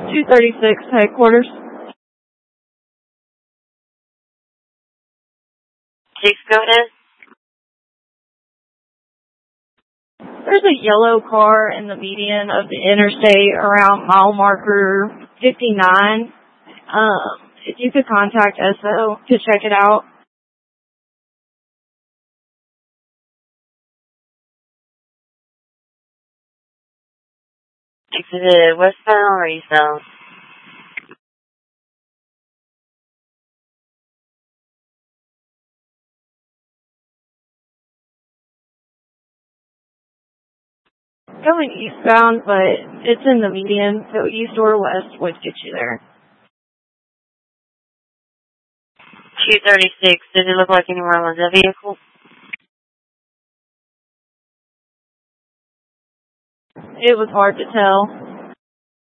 236 headquarters. 6, go ahead. There's a yellow car in the median of the interstate around mile marker 59. If you could contact SO to check it out. Exit westbound or eastbound? Going eastbound, but it's in the median, so east or west would get you there. 236, does it look like anyone was in a vehicle? It was hard to tell.